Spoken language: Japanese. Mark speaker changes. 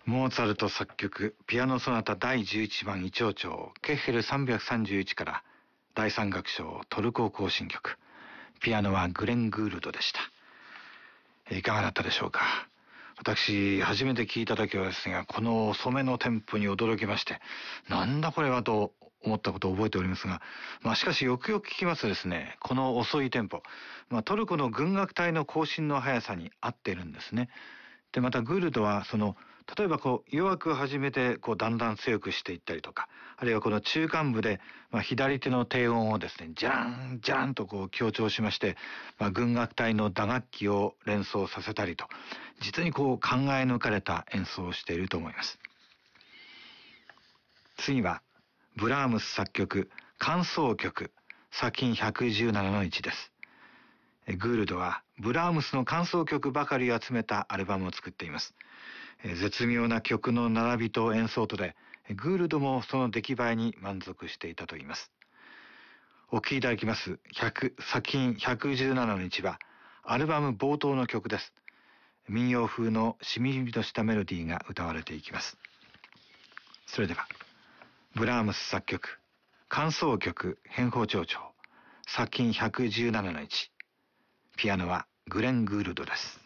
Speaker 1: モーツァルト作曲ピアノソナタ第11番イチョウチョウケッヘル331から第3楽章トルコ行進曲。ピアノはグレン・グールドでした。いかがだったでしょうか。私初めて聞いた時はですが、この遅めのテンポに驚きまして、なんだこれはと思ったことを覚えておりますが、しかしよくよく聞きますとですね、この遅いテンポ、トルコの軍楽隊の行進の速さに合っているんですね。でまたグールドは例えば弱く始めてだんだん強くしていったりとか、あるいはこの中間部で、左手の低音をですねジャーンジャーンと強調しまして、軍楽隊の打楽器を連想させたりと、実に考え抜かれた演奏をしていると思います。次はブラームス作曲間奏曲作品117-1です。グールドはブラームスの間奏曲ばかり集めたアルバムを作っています。絶妙な曲の並びと演奏とで、グールドもその出来栄えに満足していたといいます。お聴きいただきます作品117-1はアルバム冒頭の曲です。民謡風のしみじみとしたメロディーが歌われていきます。それではブラームス作曲間奏曲変法長調作品117-1、ピアノはグレン・グールドです。